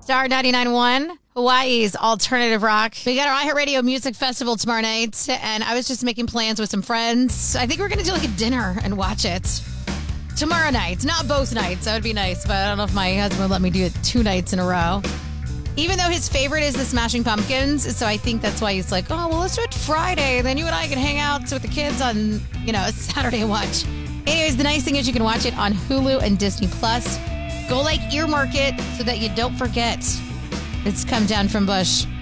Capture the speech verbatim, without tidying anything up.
Star ninety-nine point one, Hawaii's alternative rock. We got our iHeartRadio Music Festival tomorrow night, and I was just making plans with some friends. I think we're going to do like a dinner and watch it tomorrow night. Not both nights. That would be nice, but I don't know if my husband would let me do it two nights in a row. Even though his favorite is the Smashing Pumpkins, so I think that's why he's like, oh, well, let's do it Friday. Then you and I can hang out with the kids on, you know, Saturday and watch. Anyways, the nice thing is you can watch it on Hulu and Disney Plus. Go like earmark it so that you don't forget. It's Come Down from Bush.